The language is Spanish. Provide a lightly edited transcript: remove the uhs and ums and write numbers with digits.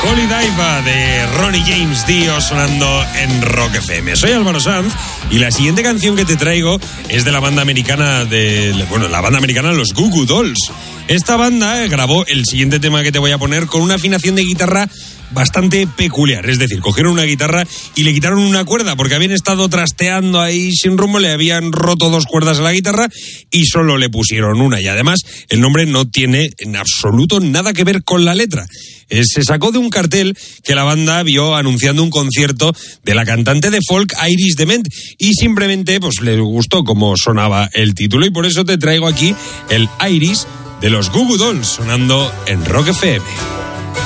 Holy Diva de Ronnie James Dio sonando en Rock FM. Soy Álvaro Sanz y la siguiente canción que te traigo es de la banda americana los Goo Goo Dolls. Esta banda grabó el siguiente tema que te voy a poner con una afinación de guitarra bastante peculiar, es decir, cogieron una guitarra y le quitaron una cuerda porque habían estado trasteando ahí sin rumbo, le habían roto 2 cuerdas a la guitarra y solo le pusieron una, y además el nombre no tiene en absoluto nada que ver con la letra. Se sacó de un cartel que la banda vio anunciando un concierto de la cantante de folk Iris Dement y simplemente pues les gustó cómo sonaba el título, y por eso te traigo aquí el Iris de los Goo Goo Dolls sonando en Rock FM.